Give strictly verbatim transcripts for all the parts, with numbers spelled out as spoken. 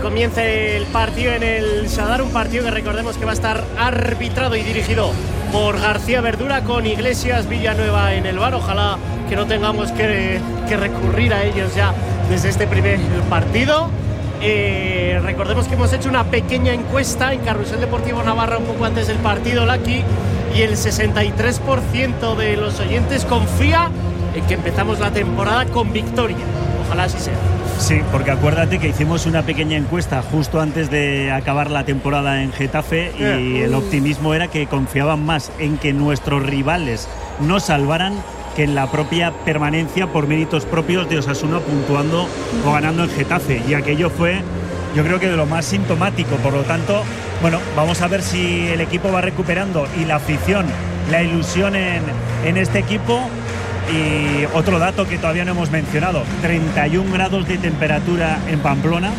Comience el partido en el Sadar, un partido que recordemos que va a estar arbitrado y dirigido por García Verdura, con Iglesias Villanueva en el V A R. Ojalá que no tengamos que, que recurrir a ellos ya desde este primer partido. Eh, recordemos que hemos hecho una pequeña encuesta en Carrusel Deportivo Navarra un poco antes del partido, Laki, y el sesenta y tres por ciento de los oyentes confía en que empezamos la temporada con victoria. Ojalá así sea. Sí, porque acuérdate que hicimos una pequeña encuesta justo antes de acabar la temporada en Getafe y yeah. el optimismo era que confiaban más en que nuestros rivales nos salvaran que en la propia permanencia por méritos propios de Osasuna puntuando o ganando en Getafe, y aquello fue, yo creo que de lo más sintomático. Por lo tanto, bueno, vamos a ver si el equipo va recuperando y la afición, la ilusión en, en este equipo. Y otro dato que todavía no hemos mencionado, treinta y un grados de temperatura en Pamplona.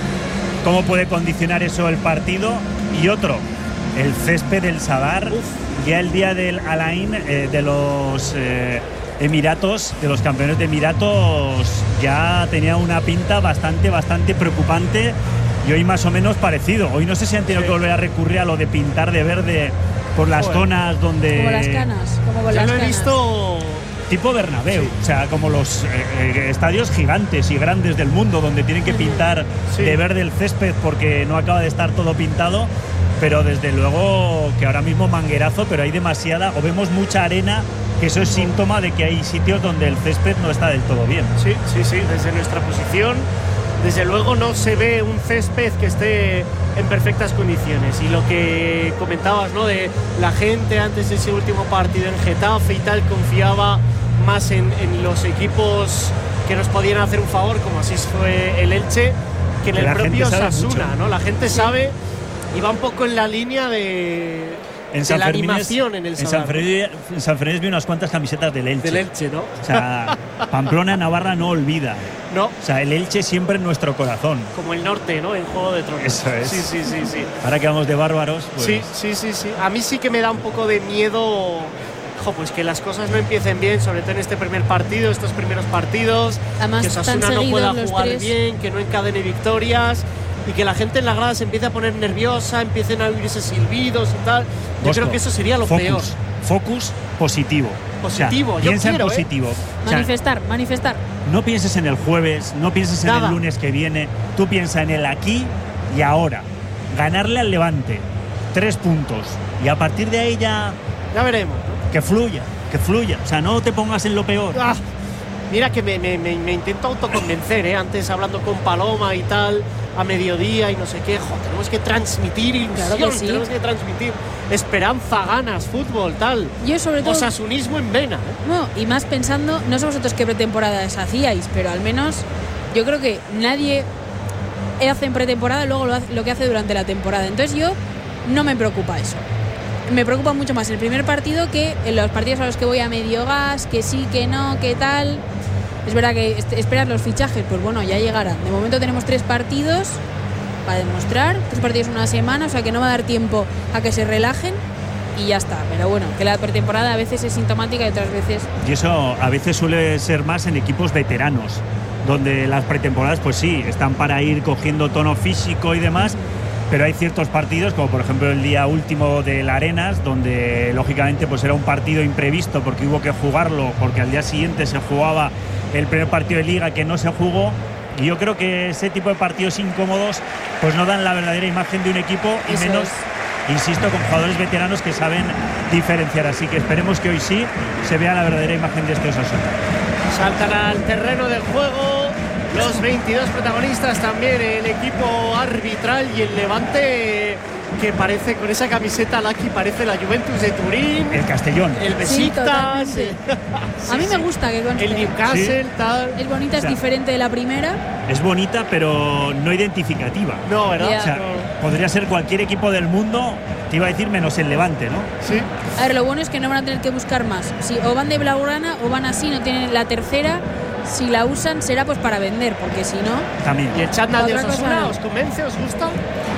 ¿Cómo puede condicionar eso el partido? Y otro, el césped del Sadar. Uf. Ya el día del Alain, eh, de los eh, Emiratos, de los campeones de Emiratos, ya tenía una pinta bastante, bastante preocupante, y hoy más o menos parecido. Hoy no sé si han tenido sí. que volver a recurrir a lo de pintar de verde por las Joder. zonas donde... Como las canas, como con ya las lo he canas. visto... Tipo Bernabéu, sí. o sea, como los eh, eh, estadios gigantes y grandes del mundo donde tienen que pintar sí. de verde el césped porque no acaba de estar todo pintado, pero desde luego que ahora mismo manguerazo, pero hay demasiada, o vemos mucha arena, que eso es síntoma de que hay sitios donde el césped no está del todo bien. Sí, sí, sí, desde nuestra posición, desde luego no se ve un césped que esté en perfectas condiciones. Y lo que comentabas, ¿no?, de la gente antes de ese último partido en Getafe y tal, confiaba más en, en los equipos que nos podían hacer un favor, como así fue el Elche, que en el propio Osasuna, ¿no? La gente sí. sabe y va un poco en la línea de, en de la animación en el en San Fermín. En San Fermín vi unas cuantas camisetas del Elche. Del Elche, ¿no? O sea, Pamplona, Navarra no olvida. No. O sea, el Elche siempre en nuestro corazón. Como el norte, ¿no? En Juego de Tronos. Eso es. Sí, sí, sí, sí. Ahora que vamos de bárbaros, pues... Sí, sí, sí, sí. A mí sí que me da un poco de miedo... Jo, pues que las cosas no empiecen bien, sobre todo en este primer partido, estos primeros partidos. Además, que Osasuna no pueda jugar tres. bien, que no encadene victorias y que la gente en la grada se empiece a poner nerviosa, empiecen a oírse silbidos y tal. Yo Bosco, creo que eso sería lo focus, peor. Focus positivo. Positivo, o sea, yo piensa quiero, en positivo. ¿eh? O sea, manifestar, manifestar. No pienses en el jueves, no pienses en Nada. el lunes que viene, tú piensa en el aquí y ahora. Ganarle al Levante, tres puntos, y a partir de ahí ya... Ya veremos, ¿no? Que fluya, que fluya, o sea, no te pongas en lo peor. Ah, mira que me, me, me, me intento autoconvencer, ¿eh? Antes hablando con Paloma y tal, a mediodía y no sé qué, jo, tenemos que transmitir ilusión, claro que sí. tenemos que transmitir esperanza, ganas, fútbol, tal. Yo sobre todo... Osasunismo en vena, ¿eh? No, y más pensando, no sé vosotros qué pretemporadas hacíais, pero al menos yo creo que nadie hace en pretemporada luego lo, hace, lo que hace durante la temporada. Entonces yo no me preocupa eso. Me preocupa mucho más el primer partido que en los partidos a los que voy a medio gas, que sí, que no, que tal. Es verdad que esperar los fichajes, pues bueno, ya llegarán. De momento tenemos tres partidos para demostrar, tres partidos en una semana, o sea que no va a dar tiempo a que se relajen y ya está. Pero bueno, que la pretemporada a veces es sintomática y otras veces... Y eso a veces suele ser más en equipos veteranos, donde las pretemporadas, pues sí, están para ir cogiendo tono físico y demás. Pero hay ciertos partidos, como por ejemplo el día último del Arenas, donde lógicamente pues era un partido imprevisto porque hubo que jugarlo, porque al día siguiente se jugaba el primer partido de Liga que no se jugó. Y yo creo que ese tipo de partidos incómodos pues no dan la verdadera imagen de un equipo, y Eso menos, es. insisto, con jugadores veteranos que saben diferenciar. Así que esperemos que hoy sí se vea la verdadera imagen de este Osasuna. Saltan al terreno del juego los veintidós protagonistas, también el equipo arbitral y el Levante, que parece con esa camiseta Laki, parece la Juventus de Turín, el Castellón, el Besiktas, sí, sí, a mí sí. me gusta que conste. El Newcastle, sí. tal. Es bonita, es o sea, diferente de la primera. Es bonita, pero no identificativa. No, ¿verdad? Yeah. O sea, no. Podría ser cualquier equipo del mundo, te iba a decir menos el Levante, ¿no? Sí. A ver, lo bueno es que no van a tener que buscar más. Si o van de blaugrana o van así, no tienen la tercera. Si la usan será pues para vender, porque si no... También. ¿Y el chándal de Osasuna no. os convence, os gusta?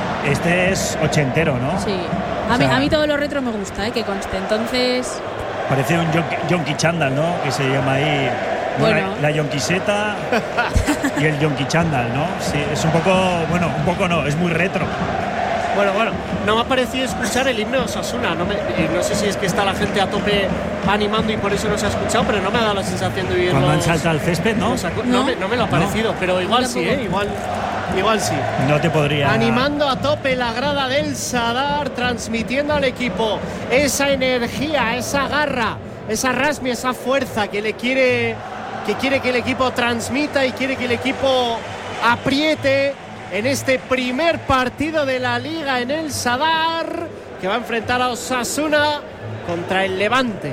Este es ochentero, ¿no? Sí. A, O mí, sea, a mí todo lo retro me gusta, ¿eh? Que conste. Entonces... Parece un yonki, yonki chándal, ¿no? Que se llama ahí... Bueno. La, la yonquiseta... y el Yonki Chandal, ¿no? Sí, es un poco, bueno, un poco no, es muy retro. Bueno, bueno, no me ha parecido escuchar el himno de Osasuna. No, me, no sé si es que está la gente a tope animando y por eso no se ha escuchado, pero no me ha dado la sensación de oír Cuando los, han saltado al césped, ¿no? los, no, no, me, no me lo ha parecido, no. Pero igual sí, ¿eh? Igual, igual sí. No te podría. Animando a tope la grada del Sadar, transmitiendo al equipo esa energía, esa garra, esa rasmia, esa fuerza que le quiere, que quiere que el equipo transmita y quiere que el equipo apriete en este primer partido de la Liga en el Sadar, que va a enfrentar a Osasuna contra el Levante.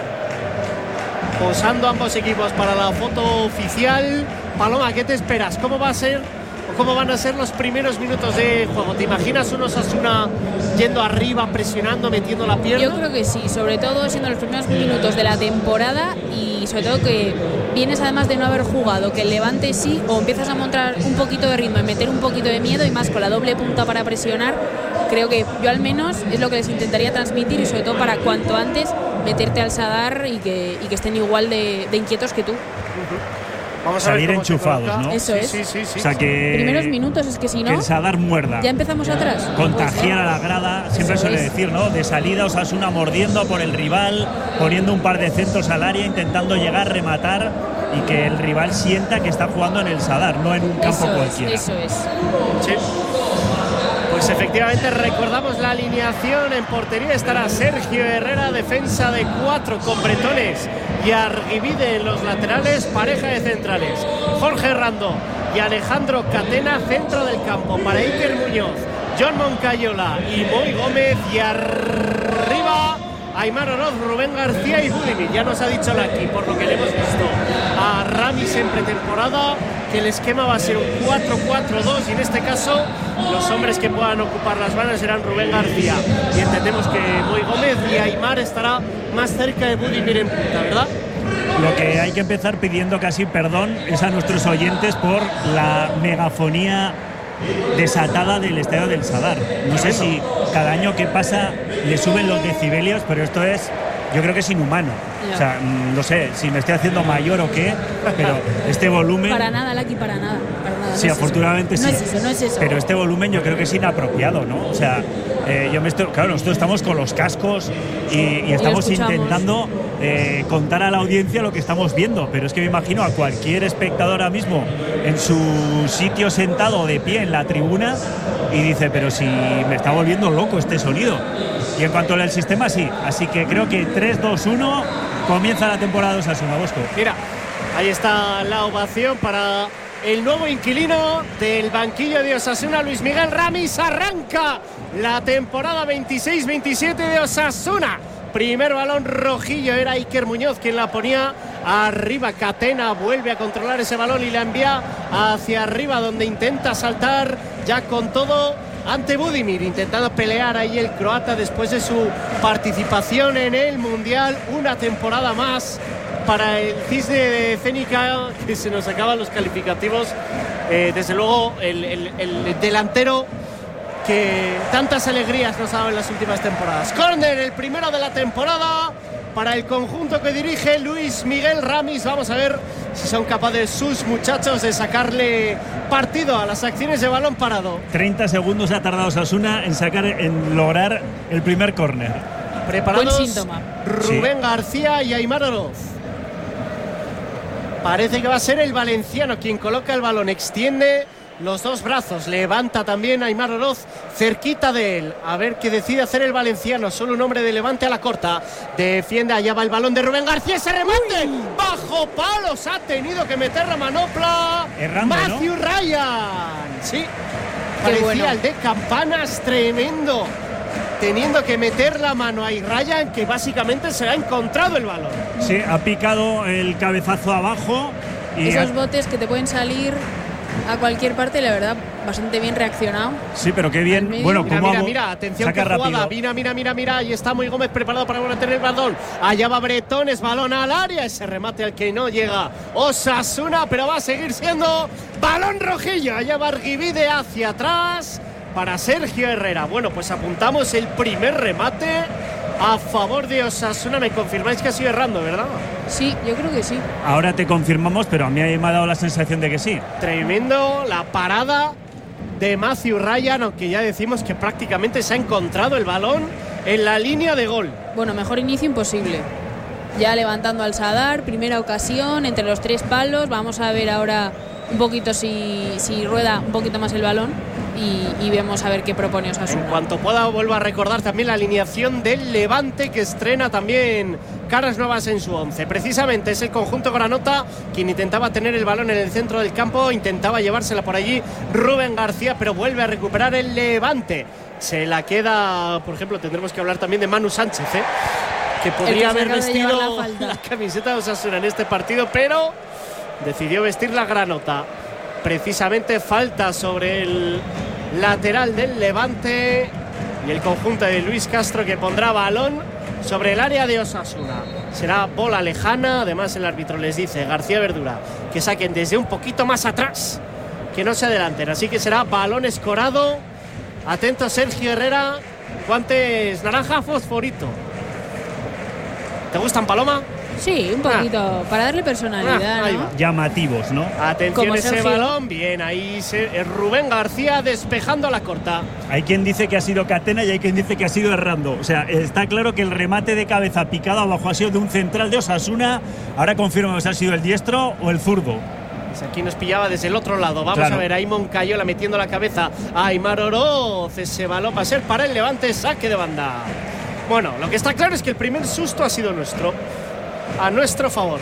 Posando ambos equipos para la foto oficial. Paloma, ¿qué te esperas? ¿Cómo va a ser o cómo van a ser los primeros minutos de juego? ¿Te imaginas un Osasuna yendo arriba, presionando, metiendo la pierna? Yo creo que sí, sobre todo siendo los primeros minutos de la temporada y sobre todo que vienes además de no haber jugado, que el Levante sí, o empiezas a montar un poquito de ritmo y meter un poquito de miedo y más con la doble punta para presionar. Creo que yo al menos es lo que les intentaría transmitir y sobre todo para cuanto antes meterte al Sadar y que, y que estén igual de, de inquietos que tú. Uh-huh. Vamos a salir ver enchufados, ¿no? Eso es. Sí, sí, sí, o sea sí. que Primeros minutos, es que si no, que el Sadar muerda. ya empezamos atrás. Contagiar a la grada, siempre Eso suele es. decir, ¿no? De salida Osasuna mordiendo por el rival, poniendo un par de centros al área, intentando llegar, rematar y que el rival sienta que está jugando en el Sadar, no en un campo Eso es, cualquiera. eso es. Sí. Pues efectivamente recordamos la alineación. En portería estará Sergio Herrera, defensa de cuatro con Bretones y Arguibide en los laterales, pareja de centrales. Jorge Rando y Alejandro Catena, centro del campo. Para Iker Muñoz, John Moncayola y Moy Gómez, y arriba Aimar Oroz, Rubén García y Budimir. Ya nos ha dicho Laki, por lo que le hemos visto a Ramis en pretemporada, que el esquema va a ser un cuatro cuatro dos y en este caso los hombres que puedan ocupar las bandas serán Rubén García y entendemos que Moy Gómez y Aimar estará más cerca de Budimir en punta, ¿verdad? Lo que hay que empezar pidiendo casi perdón es a nuestros oyentes por la megafonía desatada del estadio del Sadar. No sé si cada año que pasa le suben los decibelios, pero esto es, yo creo que es inhumano. O sea, no sé si me estoy haciendo mayor o qué, pero este volumen... Para nada, Laki, para nada. Para nada Sí, no es afortunadamente eso. sí. No es eso, no es eso. Pero este volumen yo creo que es inapropiado, ¿no? O sea, eh, yo me estoy... Claro, nosotros estamos con los cascos y, y estamos Y lo intentando eh, contar a la audiencia lo que estamos viendo, pero es que me imagino a cualquier espectador ahora mismo en su sitio sentado o de pie en la tribuna y dice, pero si me está volviendo loco este sonido. Y en cuanto al sistema, sí. Así que creo que tres dos uno comienza la temporada de Osasuna, Bosco. Mira, ahí está la ovación para el nuevo inquilino del banquillo de Osasuna, Luis Miguel Ramis. Arranca la temporada veintiséis veintisiete de Osasuna. Primer balón rojillo, era Iker Muñoz quien la ponía arriba. Catena vuelve a controlar ese balón y la envía hacia arriba, donde intenta saltar ya con todo ante Budimir, intentando pelear ahí el croata después de su participación en el Mundial. Una temporada más para el Cisne de Cénica, que se nos acaban los calificativos. Eh, desde luego el, el, el delantero que tantas alegrías nos ha dado en las últimas temporadas. Córner, el primero de la temporada para el conjunto que dirige Luis Miguel Ramis. Vamos a ver si son capaces sus muchachos de sacarle partido a las acciones de balón parado. treinta segundos ha tardado Osasuna en sacar, en lograr el primer córner. Preparados Buen síntoma. Rubén Sí. García y Aimar Oroz. Parece que va a ser el valenciano quien coloca el balón, extiende los dos brazos, levanta también a Aimar Oroz cerquita de él, a ver qué decide hacer el valenciano. Solo un hombre de Levante a la corta, defiende, allá va el balón de Rubén García, ese remate bajo palos, ha tenido que meter la manopla Errando, Matthew ¿no? Ryan. Sí, parecía bueno. el de Campanas, tremendo, teniendo que meter la mano ahí Ryan, que básicamente se ha encontrado el balón. Sí, ha picado el cabezazo abajo y Esos ha- botes que te pueden salir a cualquier parte, la verdad, bastante bien reaccionado. sí, pero qué Al bien. medio. Bueno, Mira, ¿cómo mira, hago? mira, atención, Saca que jugada, rápido. mira, mira, mira, mira, y está Muy Gómez preparado para volver a tener el balón. Allá va Bretones, balón al área, ese remate al que no llega Osasuna, pero va a seguir siendo balón rojillo. Allá va Arguibide hacia atrás para Sergio Herrera. Bueno, pues apuntamos el primer remate a favor de Osasuna. Me confirmáis que ha sido errando, ¿verdad? Sí, yo creo que sí. Ahora te confirmamos, pero a mí me ha dado la sensación de que sí. Tremendo la parada de Matthew Ryan, aunque ya decimos que prácticamente se ha encontrado el balón en la línea de gol. Bueno, mejor inicio imposible. Ya levantando al Sadar, primera ocasión entre los tres palos. Vamos a ver ahora un poquito si, si rueda un poquito más el balón y, y vemos a ver qué propone Osasuna. En cuanto pueda, vuelvo a recordar también la alineación del Levante, que estrena también caras nuevas en su once. Precisamente es el conjunto granota quien intentaba tener el balón en el centro del campo, intentaba llevársela por allí Rubén García, pero vuelve a recuperar el Levante. Se la queda, por ejemplo, tendremos que hablar también de Manu Sánchez, ¿eh? que podría que haber vestido la, la camiseta de Osasuna en este partido, pero decidió vestir la granota. Precisamente falta sobre el lateral del Levante y el conjunto de Luis Castro, que pondrá balón sobre el área de Osasuna. Será bola lejana. Además, el árbitro les dice, García Verdura, que saquen desde un poquito más atrás, que no se adelanten. Así que será balón escorado. Atento Sergio Herrera. Guantes naranja fosforito. ¿Te gustan, Paloma? Sí, un poquito, ah. para darle personalidad, ah, ¿no? Llamativos, ¿no? Atención ese Sergio. Balón, bien, ahí se, Rubén García despejando a la corta. Hay quien dice que ha sido Catena y hay quien dice que ha sido Errando. O sea, está claro que el remate de cabeza picado abajo ha sido de un central de Osasuna. Ahora confirmo si ha sido el diestro o el zurdo. Pues aquí nos pillaba desde el otro lado. Vamos claro. a ver, ahí Moncayola metiendo la cabeza a Aimar Oroz. Ese balón va a ser para el Levante, saque de banda. Bueno, lo que está claro es que el primer susto ha sido nuestro. A nuestro favor.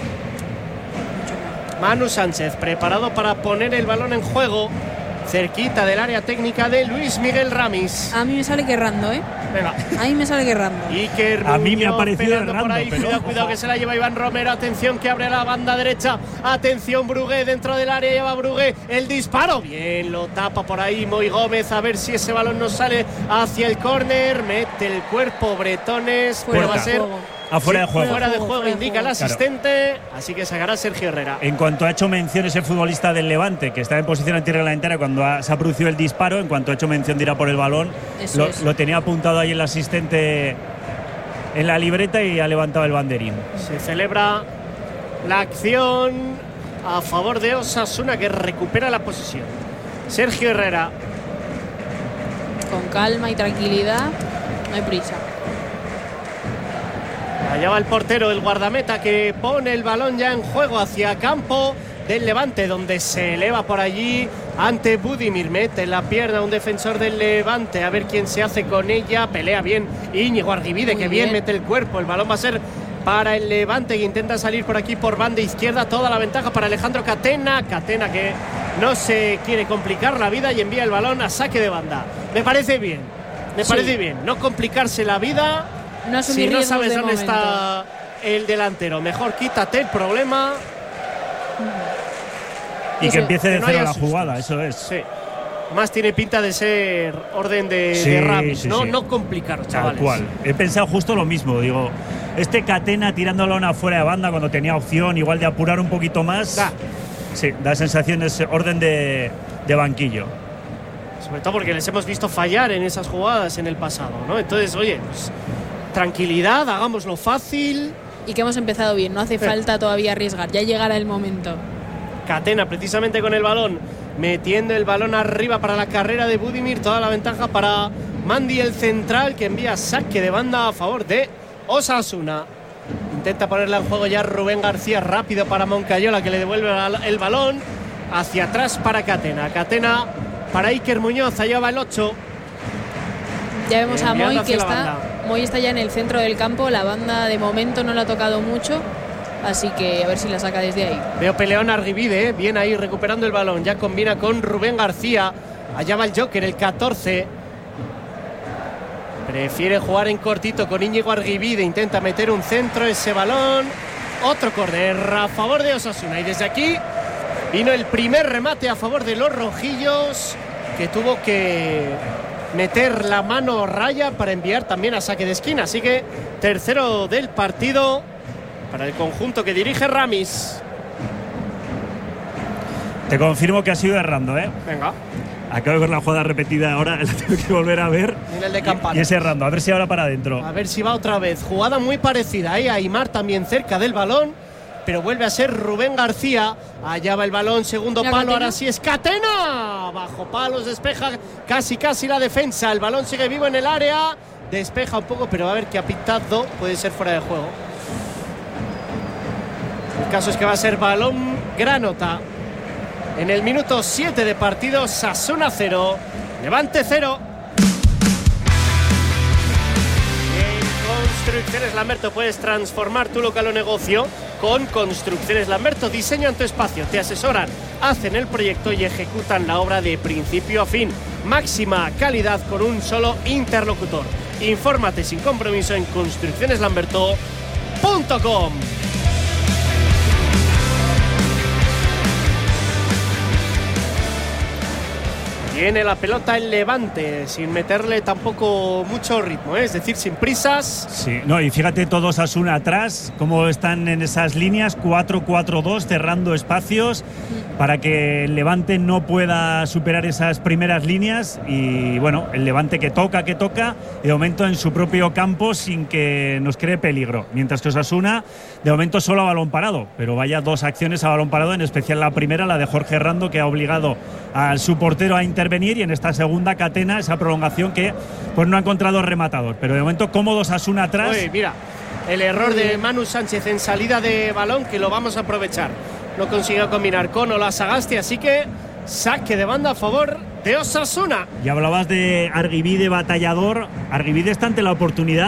Manu Sánchez preparado para poner el balón en juego cerquita del área técnica de Luis Miguel Ramis. A mí me sale que Errando, ¿eh? Venga. A mí me sale que Errando. Y que a mí me ha parecido Errando, por ahí. pero Cuidado, cuidado, que se la lleva Iván Romero. Atención, que abre la banda derecha. Atención, Brugué dentro del área. Lleva Brugué el disparo. Bien, lo tapa por ahí Moy Gómez. A ver si ese balón nos sale hacia el córner. Mete el cuerpo Bretones. Fuera pero va a ser afuera sí, de juego. Fuera de juego, fuera indica el asistente. Claro. Así que sacará Sergio Herrera. En cuanto ha hecho mención ese futbolista del Levante, que está en posición antirreglamentaria cuando ha, se ha producido el disparo, en cuanto ha hecho mención de ir a por el balón, lo, lo tenía apuntado ahí el asistente en la libreta y ha levantado el banderín. Se celebra la acción a favor de Osasuna, que recupera la posesión. Sergio Herrera. Con calma y tranquilidad, no hay prisa. Allá va el portero, el guardameta, que pone el balón ya en juego hacia campo del Levante, donde se eleva por allí ante Budimir. Mete en la pierna un defensor del Levante, a ver quién se hace con ella. Pelea bien Íñigo Arguibide, que bien. bien mete el cuerpo. El balón va a ser para el Levante, que intenta salir por aquí por banda izquierda. Toda la ventaja para Alejandro Catena. Catena, que no se quiere complicar la vida y envía el balón a saque de banda. Me parece bien, me sí. parece bien. No complicarse la vida. No si no sabes dónde momento. está el delantero, mejor quítate el problema. Y eso, que empiece de que no cero la sustos. jugada, eso es. Sí. Más tiene pinta de ser orden de, sí, de Ramis, sí, ¿no? Sí. No complicar, chavales. Tal cual. He pensado justo lo mismo, digo, este Catena tirándolo una fuera de banda cuando tenía opción, igual de apurar un poquito más. Da. Sí, da sensación de orden de, de banquillo. Sobre todo porque les hemos visto fallar en esas jugadas en el pasado, ¿no? Entonces, oye, pues, tranquilidad, hagámoslo fácil. Y que hemos empezado bien, no hace falta todavía arriesgar, ya llegará el momento. Catena precisamente con el balón, metiendo el balón arriba para la carrera de Budimir. Toda la ventaja para Mandi, el central, que envía saque de banda a favor de Osasuna. Intenta ponerla en juego ya Rubén García, rápido para Moncayola, que le devuelve el balón hacia atrás para Catena. Catena para Iker Muñoz, allá va el ocho. Ya vemos a Moy, que está Moy está ya en el centro del campo. La banda de momento no la ha tocado mucho, así que a ver si la saca desde ahí. Veo peleón a Arguibide, ¿eh? Bien ahí recuperando el balón. Ya combina con Rubén García. Allá va el Joker, el catorce. Prefiere jugar en cortito con Íñigo Arguibide. Intenta meter un centro, ese balón. Otro córner a favor de Osasuna. Y desde aquí vino el primer remate a favor de los rojillos, que tuvo que meter la mano Raya para enviar también a saque de esquina. Así que tercero del partido para el conjunto que dirige Ramis. Te confirmo que ha sido Errando, ¿eh? Venga. Acabo de ver la jugada repetida ahora, la tengo que volver a ver. Nivel de campana. Y, y es Errando, a ver si ahora para adentro. A ver si va otra vez. Jugada muy parecida, ¿eh? Aimar también cerca del balón. pero vuelve a ser Rubén García. Allá va el balón, segundo ¿La palo, Catena? ahora sí es Catena. Bajo palos, despeja casi casi la defensa. El balón sigue vivo en el área, despeja un poco, pero va a ver que ha pitado, puede ser fuera de juego. El caso es que va a ser balón granota. En el minuto siete de partido, Osasuna cero, Levante cero. Construcciones Lamberto, puedes transformar tu local o negocio con Construcciones Lamberto. Diseñan tu espacio, te asesoran, hacen el proyecto y ejecutan la obra de principio a fin. Máxima calidad con un solo interlocutor. Infórmate sin compromiso en construcciones lamberto punto com. Tiene la pelota el Levante, sin meterle tampoco mucho ritmo, ¿eh? Es decir, sin prisas. Sí, no, y fíjate todos Osasuna atrás, cómo están en esas líneas, cuatro cuatro dos, cerrando espacios para que el Levante no pueda superar esas primeras líneas. Y bueno, el Levante que toca, que toca, de momento en su propio campo sin que nos cree peligro. Mientras que Osasuna, de momento solo a balón parado, pero vaya dos acciones a balón parado, en especial la primera, la de Jorge Rando, que ha obligado a su portero a intervenir, y en esta segunda Catena, esa prolongación que pues no ha encontrado rematador, pero de momento cómodo Osasuna atrás. Uy, mira, el error de Manu Sánchez en salida de balón, que lo vamos a aprovechar. No consiguió combinar con Ola Sagasti, así que saque de banda a favor de Osasuna. Y hablabas de Arguibide batallador. Arguibide está ante la oportunidad,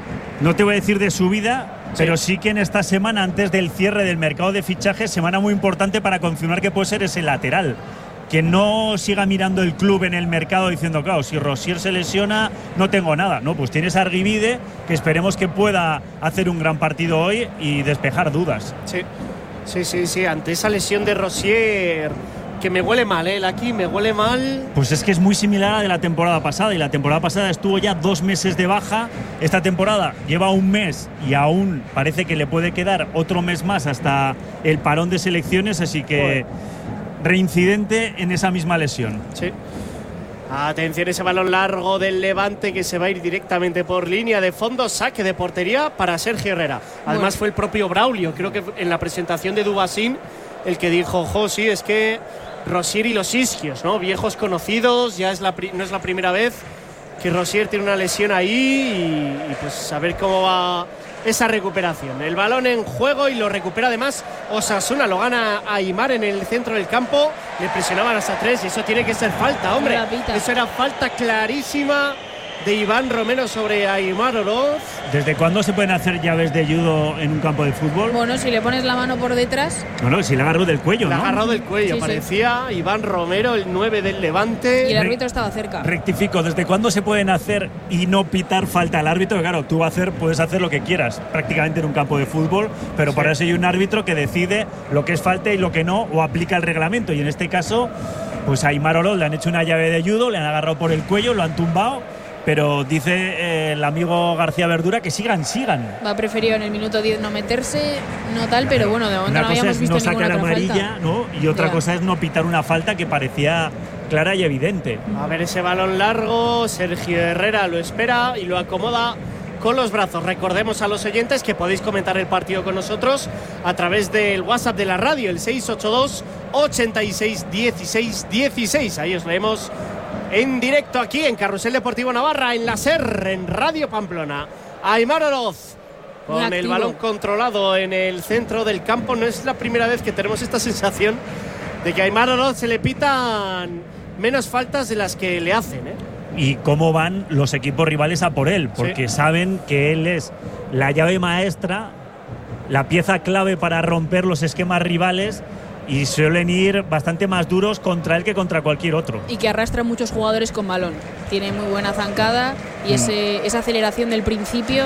no te voy a decir de subida, sí, pero sí que en esta semana, antes del cierre del mercado de fichajes, semana muy importante para confirmar que puede ser ese lateral. Que no siga mirando el club en el mercado diciendo, claro, si Rosier se lesiona no tengo nada. No, pues tienes a Arguibide, que esperemos que pueda hacer un gran partido hoy y despejar dudas. Sí, sí, sí, sí. Ante esa lesión de Rosier, que me huele mal, ¿eh? Aquí me huele mal. Pues es que es muy similar a la de la temporada pasada, y la temporada pasada estuvo ya dos meses de baja. Esta temporada lleva un mes y aún parece que le puede quedar otro mes más hasta el parón de selecciones, así que Joder. Reincidente en esa misma lesión. Sí. Atención, ese balón largo del Levante que se va a ir directamente por línea de fondo. Saque de portería para Sergio Herrera. Además bueno. Fue el propio Braulio, creo que en la presentación de Dubasín, el que dijo, jo, sí, es que Rosier y los isquios, ¿no? Viejos conocidos, ya es la pri- no es la primera vez que Rosier tiene una lesión ahí, y, y pues a ver cómo va esa recuperación. El balón en juego y lo recupera además Osasuna, lo gana Aimar en el centro del campo, le presionaban hasta tres y eso tiene que ser falta, hombre. Eso era falta clarísima de Iván Romero sobre Aimar Oroz. ¿Desde cuándo se pueden hacer llaves de judo en un campo de fútbol? Bueno, si le pones la mano por detrás. No, no, si le agarró del cuello, le ¿no? Le agarró del cuello, sí, parecía sí. Iván Romero, el nueve del Levante. Y el árbitro estaba cerca. Rectifico, ¿desde cuándo se pueden hacer y no pitar falta al árbitro? Claro, tú hacer, puedes hacer lo que quieras prácticamente en un campo de fútbol, pero sí. Para eso hay un árbitro que decide lo que es falta y lo que no, o aplica el reglamento. Y en este caso, pues a Aimar Oroz le han hecho una llave de judo, le han agarrado por el cuello, lo han tumbado. Pero dice eh, el amigo García Verdura que sigan, sigan. Va preferido en el minuto diez no meterse, no tal, pero bueno, de momento una no cosa habíamos es visto no ninguna sacar otra amarilla, falta. ¿no? Y otra ya. cosa es no pitar una falta que parecía clara y evidente. A ver ese balón largo, Sergio Herrera lo espera y lo acomoda con los brazos. Recordemos a los oyentes que podéis comentar el partido con nosotros a través del WhatsApp de la radio, el seis ocho dos, ochenta y seis, dieciséis, dieciséis. Ahí os leemos en directo aquí en Carrusel Deportivo Navarra, en la SER, en Radio Pamplona. Aimar Oroz con el balón controlado en el centro del campo. No es la primera vez que tenemos esta sensación de que a Aimar Oroz se le pitan menos faltas de las que le hacen, ¿eh? Y cómo van los equipos rivales a por él, porque sí. Saben que él es la llave maestra, la pieza clave para romper los esquemas rivales, y suelen ir bastante más duros contra él que contra cualquier otro. Y que arrastra muchos jugadores con balón. Tiene muy buena zancada y mm. ese, esa aceleración del principio,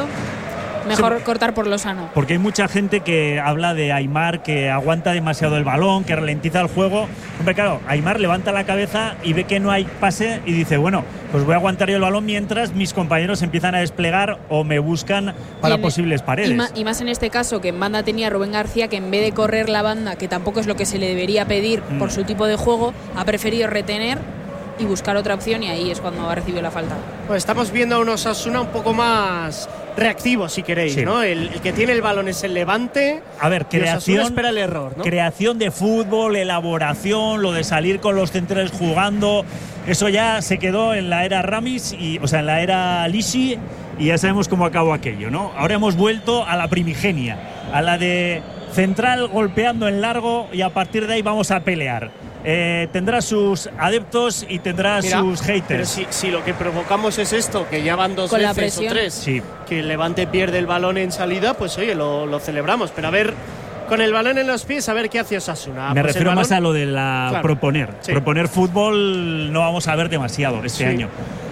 mejor sí, cortar por lo sano. Porque hay mucha gente que habla de Aimar, que aguanta demasiado el balón, que ralentiza el juego. Hombre, claro, Aimar levanta la cabeza y ve que no hay pase y dice, bueno, pues voy a aguantar yo el balón mientras mis compañeros empiezan a desplegar o me buscan para en, posibles paredes. Y más, y más en este caso, que en banda tenía Rubén García, que en vez de correr la banda, que tampoco es lo que se le debería pedir mm. por su tipo de juego, ha preferido retener y buscar otra opción, y ahí es cuando ha recibido la falta. Pues estamos viendo a un Osasuna un poco más reactivo, si queréis, sí. ¿no? El, el que tiene el balón es el Levante. A ver, creación, espera el error, ¿no? creación de fútbol, elaboración, lo de salir con los centrales jugando, eso ya se quedó en la era Ramis, y, o sea, en la era Lisi, y ya sabemos cómo acabó aquello, ¿no? Ahora hemos vuelto a la primigenia, a la de central golpeando en largo y a partir de ahí vamos a pelear. Eh, tendrá sus adeptos y tendrá Mira, sus haters. Pero si, si lo que provocamos es esto, que ya van dos Con veces o tres, sí. que el Levante pierde el balón en salida, pues oye, lo, lo celebramos. Pero a ver, con el balón en los pies, a ver qué hace Osasuna. Me pues refiero balón, más a lo de la claro, proponer. Sí. Proponer fútbol no vamos a ver demasiado este sí. año.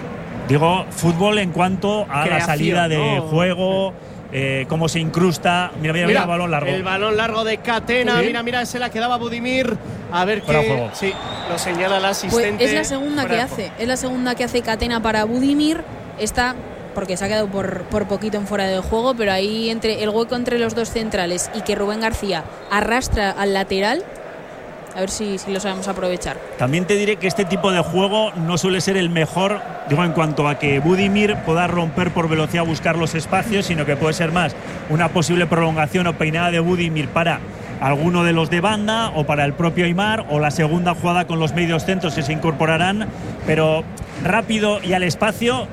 Digo, fútbol en cuanto a Creación, la salida de ¿no? juego. Sí. Eh, cómo se incrusta. Mira, mira, mira, mira, el balón largo. El balón largo de Catena. ¿Sí? Mira, mira, se la quedaba Budimir. A ver Fuera qué. Juego. Sí, lo señala el asistente. Pues es la segunda que hace. Es la segunda que hace Catena para Budimir. Está, porque se ha quedado por, por poquito en fuera de juego, pero ahí entre el hueco entre los dos centrales y que Rubén García arrastra al lateral. A ver si, si lo sabemos aprovechar. También te diré que este tipo de juego no suele ser el mejor, digo, en cuanto a que Budimir pueda romper por velocidad, buscar los espacios, sino que puede ser más una posible prolongación o peinada de Budimir para alguno de los de banda o para el propio Aimar, o la segunda jugada con los medios centros que se incorporarán, pero rápido y al espacio.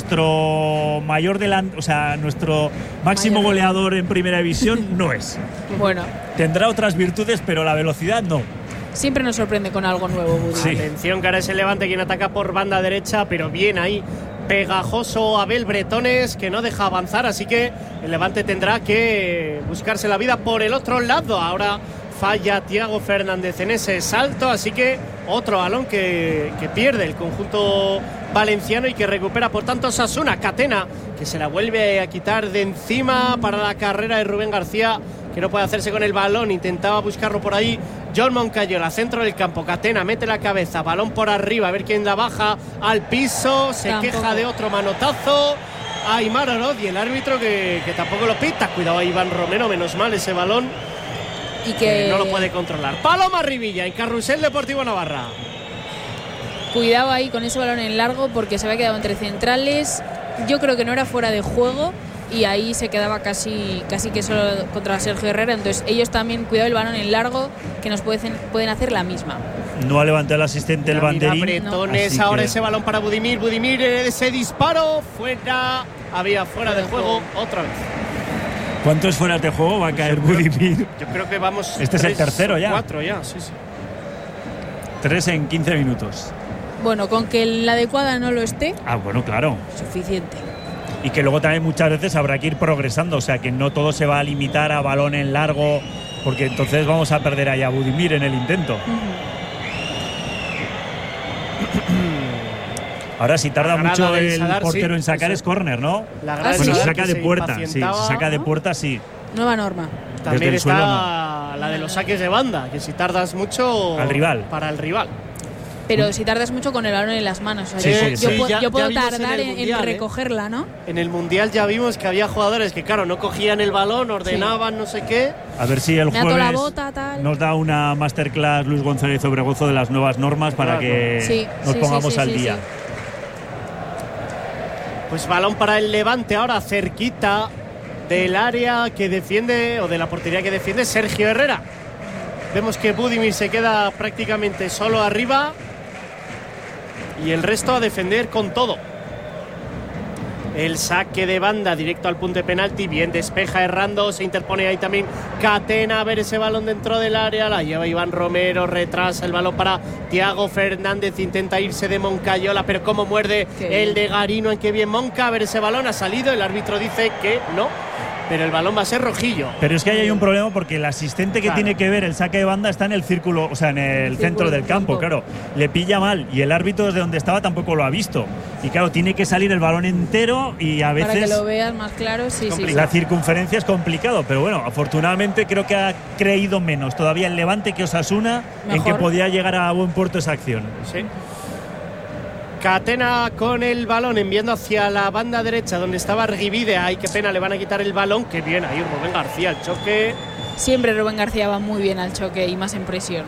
Nuestro mayor delante, o sea, nuestro máximo mayor goleador en primera división no es. Bueno, tendrá otras virtudes, pero la velocidad no. Siempre nos sorprende con algo nuevo, Budimir. Sí. Atención, que ahora es el Levante quien ataca por banda derecha, pero bien ahí, pegajoso Abel Bretones, que no deja avanzar, así que el Levante tendrá que buscarse la vida por el otro lado. Ahora falla Thiago Fernández en ese salto, así que otro balón que, que pierde el conjunto valenciano y que recupera por tanto Osasuna. Catena, que se la vuelve a quitar de encima para la carrera de Rubén García, que no puede hacerse con el balón. Intentaba buscarlo por ahí John Moncayola, centro del campo. Catena mete la cabeza, balón por arriba, a ver quién la baja al piso. Se tampoco. Queja de otro manotazo Aimar Oroz, y el árbitro que, que tampoco lo pita. Cuidado a Iván Romero, menos mal ese balón, y que, que no lo puede controlar. Paloma Rivilla en Carrusel Deportivo Navarra. Cuidado ahí con ese balón en largo, porque se había quedado entre centrales. Yo creo que no era fuera de juego, y ahí se quedaba casi casi que solo contra Sergio Herrera. Entonces ellos también, cuidado el balón en largo, que nos pueden, pueden hacer la misma. No ha levantado el asistente el banderín. Bretones, no. Ahora que... ese balón para Budimir. Budimir, ese disparo fuera. Había fuera, fuera de juego, juego otra vez. ¿Cuántos fueras de juego va a caer Budimir? Yo creo que vamos. Este es el tercero ya. Cuatro ya, sí, sí. Tres en quince minutos. Bueno, con que la adecuada no lo esté. Ah, bueno, claro. Suficiente. Y que luego también muchas veces habrá que ir progresando, o sea, que no todo se va a limitar a balón en largo, porque entonces vamos a perder ahí a Budimir en el intento. Uh-huh. Ahora, si tarda mucho el Sadar, portero sí, en sacar, es córner, ¿no? La bueno, si saca de puerta, sí, saca de puerta, sí. Nueva norma. También está suelo, no. la de los saques de banda, que si tardas mucho… Al rival. Para el rival. Pero si tardas mucho con el balón en las manos. O sea, sí, yo, sí, yo, sí. Puedo, ya, yo puedo ya tardar en, mundial, en recogerla, ¿no? En el Mundial ya vimos que había jugadores que, claro, no cogían el balón, ordenaban, sí. no sé qué. A ver si el Me jueves la bota, tal. nos da una masterclass Luis González Obregozo de las nuevas normas para claro. que sí, nos sí, pongamos sí, sí, al sí, día. Sí. Pues balón para el Levante ahora cerquita del área que defiende, o de la portería que defiende Sergio Herrera. Vemos que Budimir se queda prácticamente solo arriba y el resto a defender con todo. El saque de banda directo al punto de penalti, bien despeja errando, se interpone ahí también Catena, a ver ese balón dentro del área, la lleva Iván Romero, retrasa el balón para Thiago Fernández, intenta irse de Moncayola, pero cómo muerde qué el de Garino, en qué bien Monca, a ver ese balón, ha salido, el árbitro dice que no, pero el balón va a ser rojillo. Pero es que ahí hay un problema porque el asistente que claro. tiene que ver el saque de banda está en el círculo, o sea, en el, el centro del campo, campo, claro, le pilla mal y el árbitro desde donde estaba tampoco lo ha visto. Y claro, tiene que salir el balón entero y a veces… Para que lo veas más claro, sí, sí. La circunferencia es complicado, pero bueno, afortunadamente creo que ha creído menos todavía el Levante que Osasuna Mejor. en que podía llegar a buen puerto esa acción. Sí. Catena con el balón enviando hacia la banda derecha donde estaba Arguibide. Ay, qué pena, le van a quitar el balón. Qué bien ahí Rubén García, el choque. Siempre Rubén García va muy bien al choque y más en presión.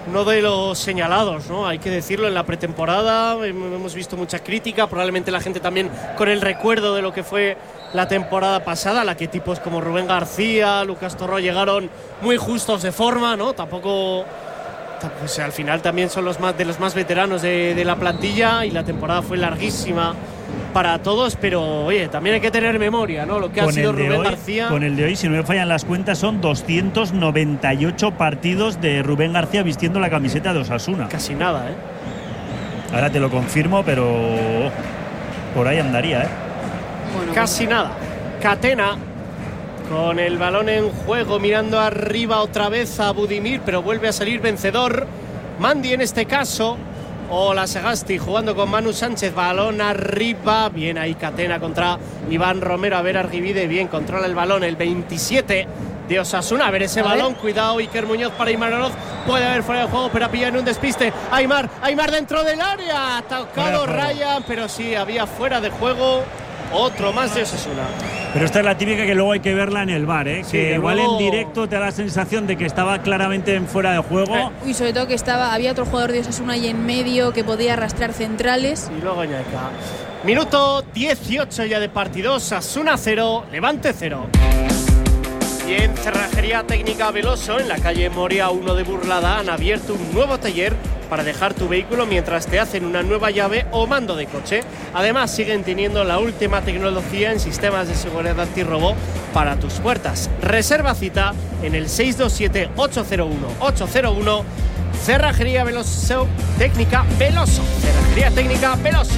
uno de los señalados, ¿no? Hay que decirlo, en la pretemporada hemos visto mucha crítica, probablemente la gente también con el recuerdo de lo que fue la temporada pasada, la que tipos como Rubén García, Lucas Torró llegaron muy justos de forma, ¿no? Tampoco, pues al final también son los más de los más veteranos de, de la plantilla, y la temporada fue larguísima para todos, pero oye, también hay que tener memoria, ¿no? Lo que ha sido Rubén hoy, García. Con el de hoy, si no me fallan las cuentas, son doscientos noventa y ocho partidos de Rubén García vistiendo la camiseta de Osasuna. Casi nada, ¿eh? Ahora te lo confirmo, pero por ahí andaría, ¿eh? Bueno, Casi bueno. nada. Catena con el balón en juego, mirando arriba otra vez a Budimir, pero vuelve a salir vencedor Mandi en este caso. Hola Sagasti jugando con Manu Sánchez, balón arriba, bien ahí Catena contra Iván Romero. A ver Argivide, bien, controla el balón el veintisiete de Osasuna. A ver ese a balón, ver. cuidado, Iker Muñoz para Aimar Oroz, puede haber fuera de juego, pero pilla en un despiste. Aimar, Aimar dentro del área, tocado Ryan, pero sí, había fuera de juego. Otro más de Osasuna. Pero esta es la típica que luego hay que verla en el bar, ¿eh? Sí, que que igual luego... en directo te da la sensación de que estaba claramente en fuera de juego. Eh. Uy, sobre todo que estaba, había otro jugador de Osasuna ahí en medio que podía arrastrar centrales. Y luego Ñaica. Minuto dieciocho ya de partido. Osasuna cero, Levante cero. Y en Cerrajería Técnica Veloso, en la calle Moria uno de Burlada, han abierto un nuevo taller para dejar tu vehículo mientras te hacen una nueva llave o mando de coche. Además, siguen teniendo la última tecnología en sistemas de seguridad antirrobo para tus puertas. Reserva cita en el seis dos siete, ocho cero uno, ocho cero uno. Cerrajería Veloso, Técnica Veloso. Cerrajería Técnica Veloso.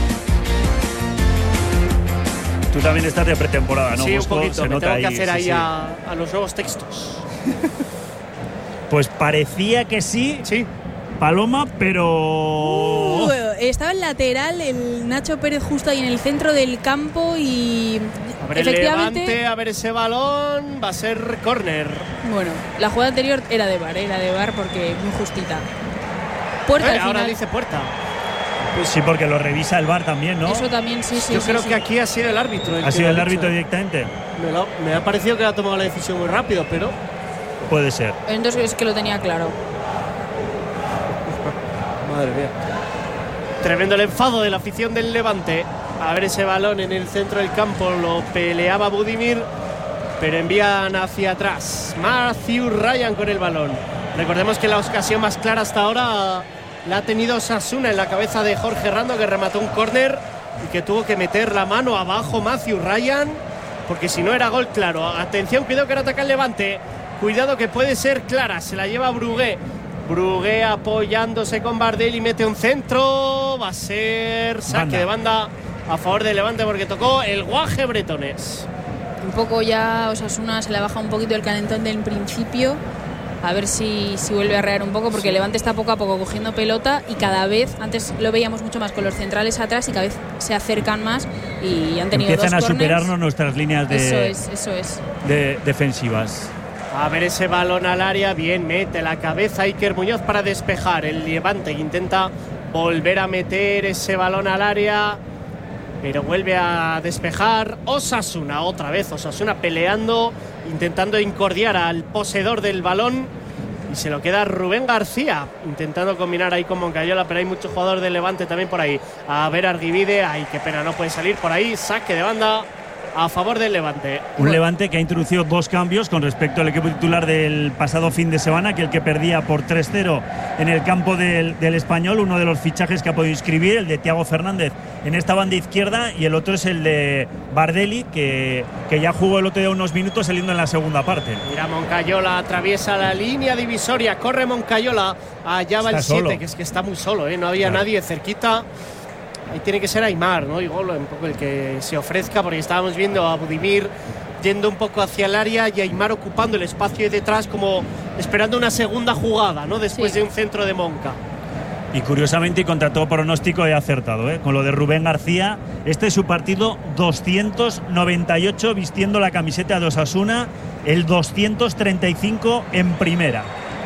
Tú también estás de pretemporada, ¿no? Sí, un Bosco? poquito, Se me nota tengo ahí, que hacer sí, ahí sí. A, a los nuevos textos. Pues parecía que sí, Sí. Paloma, pero... Uh, estaba el lateral, el Nacho Pérez justo ahí en el centro del campo y A ver el efectivamente, Levante, a ver ese balón, va a ser córner. bueno, la jugada anterior era de VAR, era de VAR porque muy justita. Puerta Eh, al ahora final. dice puerta. Pues sí, porque lo revisa el bar también, ¿no? Eso también, sí, sí. Yo sí, creo sí. que aquí ha sido el árbitro. El ¿Ha que sido lo el ha árbitro dicho. directamente? Me, lo- me ha parecido que ha tomado la decisión muy rápido, pero Puede ser. Entonces es que lo tenía claro. madre mía. Tremendo el enfado de la afición del Levante. A ver ese balón en el centro del campo, lo peleaba Budimir, pero envían hacia atrás. Matthew Ryan con el balón. Recordemos que la ocasión más clara hasta ahora la ha tenido Osasuna en la cabeza de Jorge Rando, que remató un córner y que tuvo que meter la mano abajo Matthew Ryan, porque si no era gol claro. Atención, cuidado que ahora ataca el Levante. Cuidado que puede ser clara, se la lleva Brugué. Brugué apoyándose con Bardel y mete un centro. Va a ser saque Banda. de banda a favor del Levante porque tocó el guaje bretones. Un poco ya Osasuna se le baja un poquito el calentón del principio. A ver si, si vuelve a rear un poco, porque el Levante está poco a poco cogiendo pelota y cada vez, antes lo veíamos mucho más con los centrales atrás y cada vez se acercan más y han tenido Empiezan a dos corners. superarnos nuestras líneas de, Eso es, eso es. de defensivas. A ver ese balón al área, bien, mete la cabeza Iker Muñoz para despejar. El Levante que intenta volver a meter ese balón al área, pero vuelve a despejar Osasuna, otra vez Osasuna peleando, intentando incordiar al poseedor del balón, y se lo queda Rubén García, intentando combinar ahí con Moncayola, pero hay mucho jugador del Levante también por ahí. A ver Argivide, ay, qué pena, no puede salir por ahí, saque de banda a favor del Levante. Un Levante que ha introducido dos cambios con respecto al equipo titular del pasado fin de semana, que el que perdía por tres cero en el campo del, del Español. Uno de los fichajes que ha podido inscribir, el de Thiago Fernández, en esta banda izquierda, y el otro es el de Bardeli, que, que ya jugó el otro día unos minutos saliendo en la segunda parte. Mira, Moncayola atraviesa la línea divisoria, corre Moncayola, allá va Está el siete, solo. que es que está muy solo, ¿eh? No había Claro. nadie cerquita. Ahí tiene que ser Aimar, ¿no? Igual un poco el que se ofrezca, porque estábamos viendo a Budimir yendo un poco hacia el área y Aimar ocupando el espacio de detrás, como esperando una segunda jugada, ¿no? Después Sí. de un centro de Monca. Y curiosamente, y contra todo pronóstico, he acertado, ¿eh? Con lo de Rubén García. Este es su partido doscientos noventa y ocho vistiendo la camiseta de Osasuna, el doscientos treinta y cinco en primera.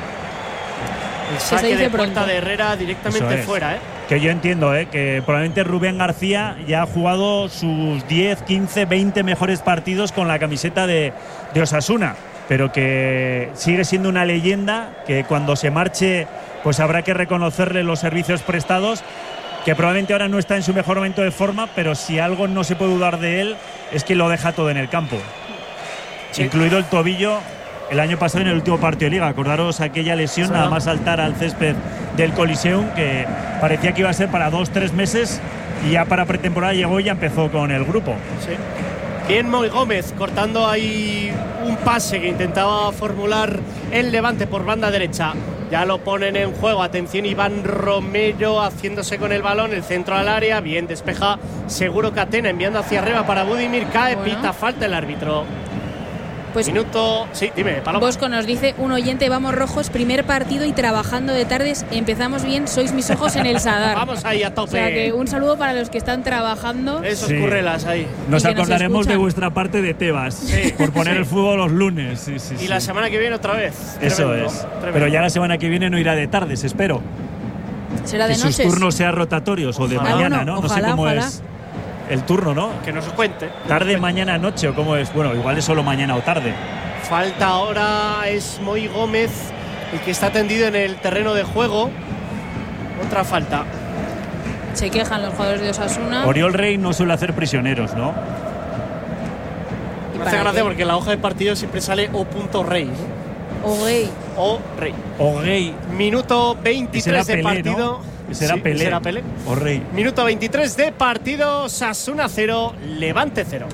El se saque dice de puerta pronto. de Herrera directamente Eso es. fuera, ¿eh? Que yo entiendo, ¿eh? Que probablemente Rubén García ya ha jugado sus diez, quince, veinte mejores partidos con la camiseta de, de Osasuna, pero que sigue siendo una leyenda, que cuando se marche pues habrá que reconocerle los servicios prestados, que probablemente ahora no está en su mejor momento de forma, pero si algo no se puede dudar de él es que lo deja todo en el campo, sí. Incluido el tobillo el año pasado en el último partido de Liga. Acordaros aquella lesión, sí, nada más saltar al césped del Coliseum, que parecía que iba a ser para dos, tres meses, y ya para pretemporada llegó y ya empezó con el grupo. Sí. Bien Moi Gómez, cortando ahí un pase que intentaba formular el Levante por banda derecha. Ya lo ponen en juego. Atención, Iván Romero haciéndose con el balón, el centro al área. Bien, despeja Seguro Catena, enviando hacia arriba para Budimir. Cae, bueno. Pita falta el árbitro. Pues Minuto. Sí, dime, Paloma. Bosco nos dice un oyente: vamos rojos, primer partido y trabajando de tardes. Empezamos bien, sois mis ojos en el Sadar. Vamos ahí a tope. O sea que un saludo para los que están trabajando. Esos sí. Currelas ahí. Nos acordaremos nos de vuestra parte de Tebas, sí. por poner sí. el fútbol los lunes. Sí, sí, y sí. la semana que viene otra vez. Eso tremendo, es. Tremendo. Pero ya la semana que viene no irá de tardes, espero. Será de que noches. sus turnos sean rotatorios o de ojalá. mañana, Ah, bueno, ¿no? No ojalá, sé cómo ojalá. es el turno, ¿no? Que nos cuente. Tarde, mañana, noche, o cómo es. Bueno, igual es solo mañana o tarde. Falta ahora, es Moi Gómez el que está tendido en el terreno de juego. Otra falta. Se quejan los jugadores de Osasuna. Oriol Rey no suele hacer prisioneros, ¿no? Me hace gracia qué? Porque en la hoja de partido siempre sale O. Rey. O Rey. O Rey. O Rey. Minuto veintitrés de Pelé, partido. ¿no? Será sí, Pelé. Será Pelé. O Rey. Minuto veintitrés de partido. Osasuna cero, Levante cero.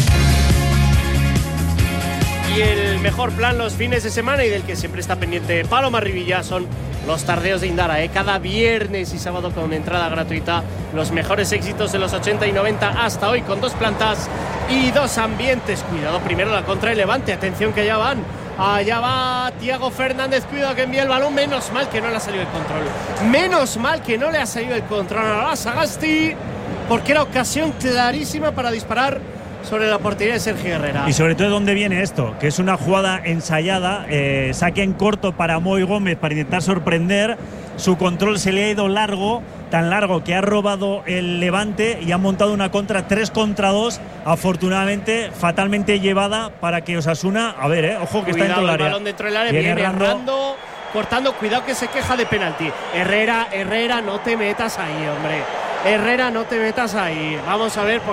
Y el mejor plan los fines de semana y del que siempre está pendiente Paloma Rivilla son los tardeos de Indara, ¿eh? Cada viernes y sábado con entrada gratuita, los mejores éxitos de los ochenta y noventa hasta hoy, con dos plantas y dos ambientes. Cuidado, primero la contra el Levante, atención que allá van. Allá va Thiago Fernández, cuidado que envía el balón. Menos mal que no le ha salido el control. Menos mal que no le ha salido el control a Sagasti, porque era ocasión clarísima para disparar sobre la portería de Sergio Herrera. Y sobre todo, ¿dónde viene esto? Que es una jugada ensayada, eh, saque en corto para Moi Gómez para intentar sorprender. Su control se le ha ido largo, tan largo que ha robado el Levante y ha montado una contra tres contra dos, afortunadamente fatalmente llevada para que Osasuna, a ver, eh, ojo que cuidado, está dentro del área. El balón dentro del área, viene, viene errando. errando, cortando, cuidado que se queja de penalti. Herrera, Herrera, no te metas ahí, hombre. Herrera, no te metas ahí. Vamos a ver.